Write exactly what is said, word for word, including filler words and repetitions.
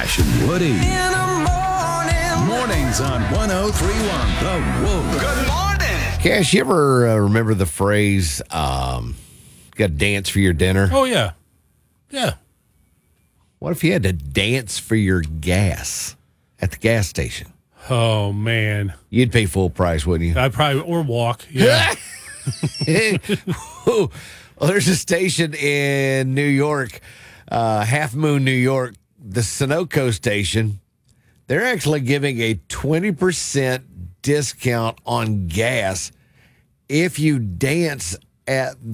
Cash and Woody. In the morning. Mornings on one oh three one The Wolf. Good morning. Cash, you ever uh, remember the phrase, um, got to dance for your dinner? Oh, yeah. Yeah. What if you had to dance for your gas at the gas station? Oh, man. You'd pay full price, wouldn't you? I'd probably, or walk. Yeah. Well, there's a station in New York, uh, Half Moon, New York, the Sunoco station. They're actually giving a twenty percent discount on gas if you dance at